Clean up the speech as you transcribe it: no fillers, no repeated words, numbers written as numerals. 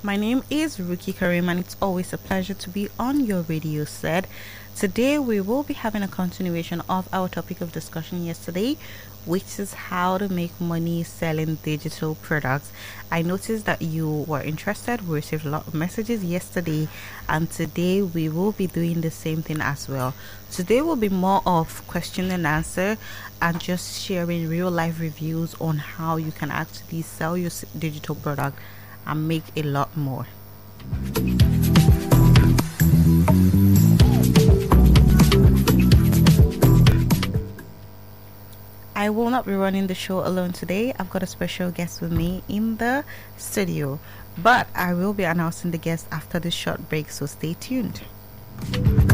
My name is Ruki Karim, and it's always a pleasure to be on your radio set. Today, we will be having a continuation of our topic of discussion yesterday, which is how to make money selling digital products. I noticed that you were interested. We received a lot of messages yesterday, and today we will be doing the same thing as well. Today will be more of question and answer and just sharing real life reviews on how you can actually sell your digital product and make a lot more. I will not be running the show alone today. I've got a special guest with me in the studio, but I will be announcing the guest after this short break, so stay tuned.